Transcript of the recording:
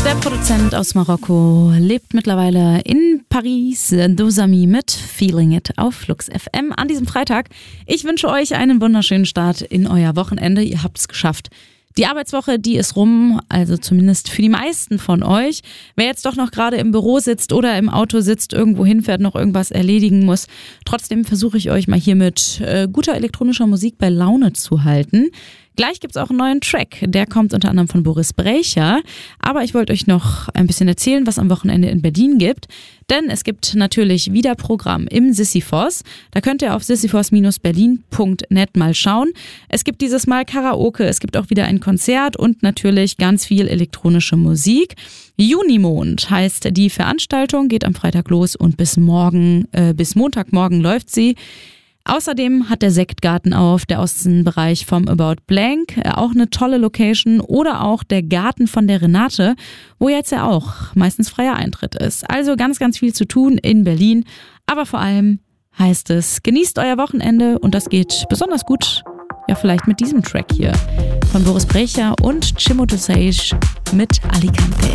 Der Produzent aus Marokko lebt mittlerweile in Paris, Dosami mit Feeling It auf Flux FM an diesem Freitag. Ich wünsche euch einen wunderschönen Start in euer Wochenende. Ihr habt es geschafft. Die Arbeitswoche, die ist rum, also zumindest für die meisten von euch. Wer jetzt doch noch gerade im Büro sitzt oder im Auto sitzt, irgendwo hinfährt, noch irgendwas erledigen muss, trotzdem versuche ich euch mal hier mit guter elektronischer Musik bei Laune zu halten. Gleich gibt's auch einen neuen Track, der kommt unter anderem von Boris Brejcha. Aber ich wollte euch noch ein bisschen erzählen, was am Wochenende in Berlin gibt. Denn es gibt natürlich wieder Programm im Sisyphos. Da könnt ihr auf sisyphos-berlin.net mal schauen. Es gibt dieses Mal Karaoke, es gibt auch wieder ein Konzert und natürlich ganz viel elektronische Musik. Junimond heißt die Veranstaltung, geht am Freitag los und bis Montagmorgen läuft sie. Außerdem hat der Sektgarten auf, der Außenbereich vom About Blank, auch eine tolle Location, oder auch der Garten von der Renate, wo jetzt ja auch meistens freier Eintritt ist. Also ganz, ganz viel zu tun in Berlin, aber vor allem heißt es, genießt euer Wochenende und das geht besonders gut, ja vielleicht mit diesem Track hier von Boris Brejcha und Chimoto Sage mit Alicante.